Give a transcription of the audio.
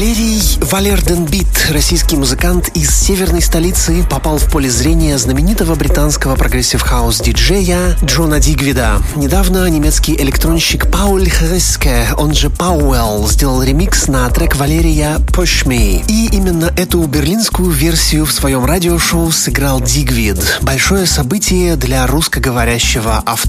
Валер Денбит, российский музыкант из северной столицы, попал в поле зрения знаменитого британского прогрессив-хаус-диджея Джона Дигвида. Недавно немецкий электронщик Пауль Хреске, он же Пауэлл, сделал ремикс на трек Валерия «Push Me». И именно эту берлинскую версию в своем радиошоу сыграл Дигвид. Большое событие для русскоговорящего автора.